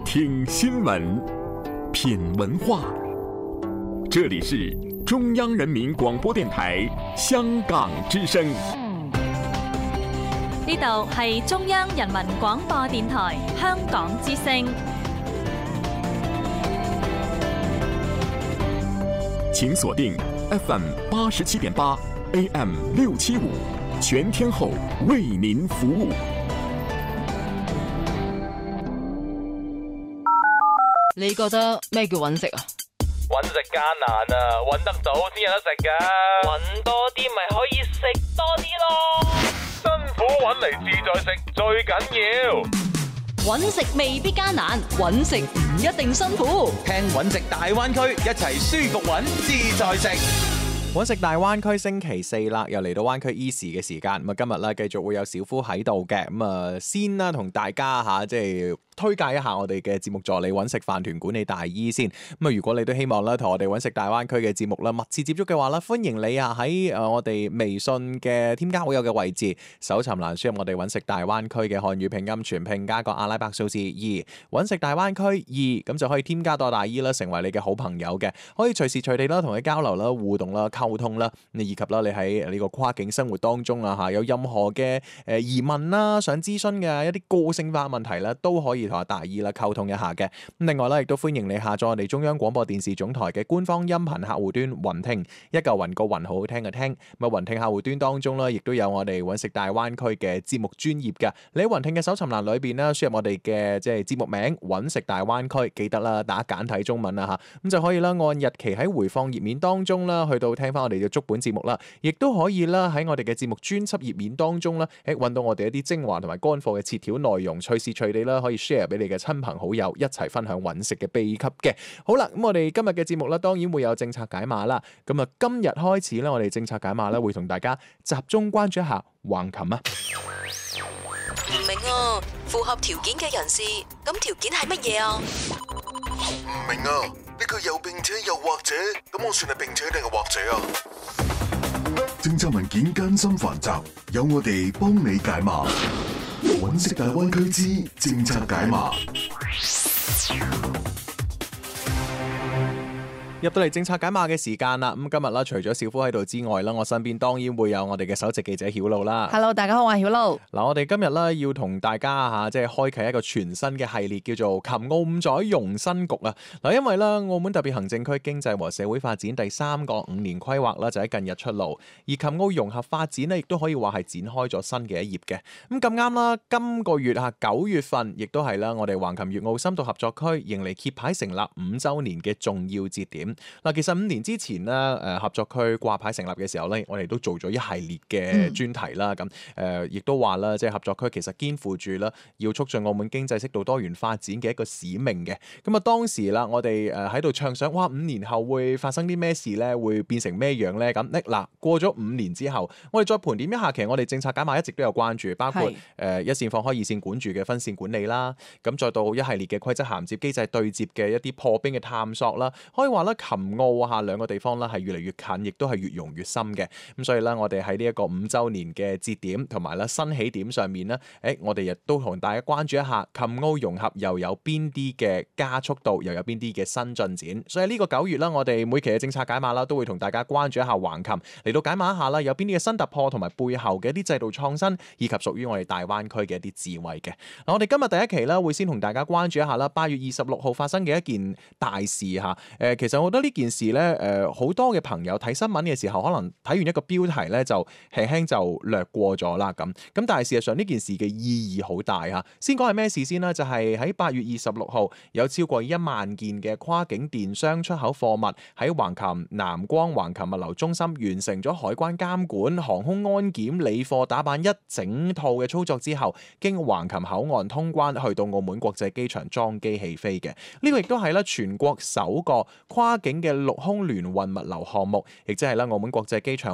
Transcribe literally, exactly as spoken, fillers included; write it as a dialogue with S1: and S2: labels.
S1: 听新闻，品文化。这里是中央人民广播电台香港之声。
S2: 呢度係中央人民廣播電台香港之聲。
S1: 請鎖定 F M 八十七點八 A M 六七五，全天候為您服務。
S3: 你覺得咩叫揾食啊？
S4: 揾食艱難啊，揾得到先有得食噶。揾多啲咪可以食多啲咯。辛苦揾嚟自在食最緊要。
S3: 揾食未必艱難，揾食唔一定辛苦。
S5: 聽揾食大灣區，一齊舒服揾自在食。
S6: 揾食大灣區星期四啦，又嚟到灣區 Easy 嘅時間。咁啊，今日咧繼續會有小夫喺度嘅。咁啊，先啦，同大家吓即係推介一下我哋嘅節目助理揾食飯團管理大姨先。咁啊，如果你都希望咧同我哋揾食大灣區嘅節目啦密切接觸嘅話咧，歡迎你啊喺誒我哋微信嘅添加好友嘅位置，搜尋欄輸入我哋揾食大灣區嘅漢語拼音全拼加個阿拉伯數字二，揾食大灣區二，咁就可以添加到大姨啦，成為你嘅好朋友嘅，可以隨時隨地啦同佢交流啦、互動啦、溝通啦，以及啦你喺呢個跨境生活當中啊嚇有任何嘅誒疑問啦、想諮詢嘅一啲個性化問題啦，都可以同阿大姨啦溝通一下嘅。咁另外咧，亦都歡迎你下載我哋中央廣播電視總台嘅官方音頻客戶端雲聽，一嚿雲個雲好好聽嘅聽。咁啊雲聽客戶端當中咧，亦都有我哋揾食大灣區嘅節目專頁嘅。你喺雲聽嘅搜尋欄裏邊咧，輸入我哋嘅即係節目名揾食大灣區，記得啦打簡體中文啦嚇，咁就可以啦按日期喺回放頁面當中啦，去到聽翻我哋嘅足本節目啦，亦都可以啦喺我哋嘅節目專輯頁面當中啦，誒揾到我哋一啲精華同埋乾貨嘅切條內容，隨時隨地啦可以 share 俾你嘅親朋好友一齊分享揾食嘅秘笈嘅。好啦，咁我哋今日嘅節目啦，當然會有政策解碼啦。咁啊，今日開始咧，我哋政策解碼咧會同大家集中關注一下橫琴啊。
S7: 唔明啊，符合條件嘅人士，咁條件係乜嘢啊？
S8: 唔明啊，呢個又並且又或者，咁我算係並且定係或者啊？政策文件艱深繁雜，有我哋幫你解碼。揾食大灣區之政策解碼。
S6: 入到嚟政策解碼嘅時間啦，咁今日啦，除咗小夫喺度之外啦，我身邊當然會有我哋嘅首席記者曉露啦。
S3: Hello， 大家好，我係曉露。嗱，
S6: 我哋今日咧要同大家吓，即係開啟一個全新嘅系列，叫做《琴澳五載融新局》啊！嗱，因為咧澳門特別行政區經濟和社會發展第三個五年規劃啦，就喺近日出爐，而琴澳融合發展咧，亦都可以話係展開咗新嘅一頁嘅。咁咁啱啦，今個月吓九月份，亦都係啦，我哋橫琴粵澳深度合作區迎嚟揭牌成立五週年嘅重要節點。嗱，其實五年之前咧，誒合作區掛牌成立嘅時候咧，我哋都做咗一系列嘅專題啦。咁誒亦都話啦，即係合作區其實肩負住啦，要促進澳門經濟適度多元發展嘅一個使命嘅。咁啊，當時啦，我哋誒喺度暢想，哇，五年後會發生啲咩事咧？會變成咩樣咧？咁嗱，過咗五年之後，我哋再盤點一下，其實我哋政策解碼一直都有關注，包括誒一線放開二線管住嘅分線管理啦，咁再到一系列嘅規則銜接機制對接嘅一啲破冰嘅探索啦，可以話咧琴澳下兩個地方咧係越嚟越近，亦都係越融越深嘅。咁所以咧，我哋喺呢一個五週年嘅節點同埋咧新起點上面咧，誒我哋亦都同大家關注一下琴澳融合又有邊啲嘅加速度，又有邊啲嘅新進展。所以呢個九月啦，我哋每期嘅政策解碼啦，都會同大家關注一下橫琴，嚟到解碼一下啦，有邊啲嘅新突破同埋背後嘅一啲制度創新，以及屬於我哋大灣區嘅一啲智慧嘅。嗱，我哋今日第一期啦，會先同大家關注一下啦，八月二十六號發生嘅一件大事嚇。誒，其實我覺得呢件事咧，誒好多嘅朋友睇新聞嘅時候，可能睇完一個標題咧，就輕輕就略過咗啦咁。咁但係事實上呢件事嘅意義好大嚇。先講係咩事先啦？就係喺八月二十六號有超過一萬件嘅跨境電商出口貨物喺橫琴南光橫琴物流中心完成咗海關監管、航空安檢、理貨打板一整套嘅操作之後，經橫琴口岸通關去到澳門國際機場裝機起飛嘅。呢個亦都係咧全國首個跨境嘅陸空聯運物流項目，亦即係咧澳門國際機場